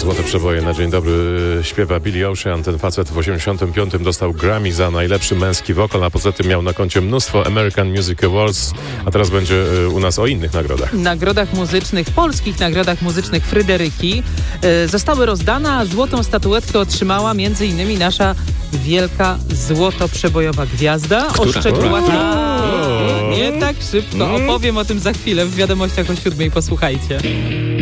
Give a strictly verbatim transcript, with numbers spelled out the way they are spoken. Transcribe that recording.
Złote przeboje na dzień dobry śpiewa Billy Ocean. Ten facet w osiemdziesiątym piątym dostał Grammy za najlepszy męski wokal, a poza tym miał na koncie mnóstwo American Music Awards, a teraz będzie u nas o innych nagrodach. Nagrodach muzycznych, polskich nagrodach muzycznych Fryderyki yy, zostały rozdane, a złotą statuetkę otrzymała m.in. nasza wielka złoto-przebojowa gwiazda. Która? O szczegółach O! nie tak szybko. Opowiem o tym za chwilę w wiadomościach o siódmej. Posłuchajcie.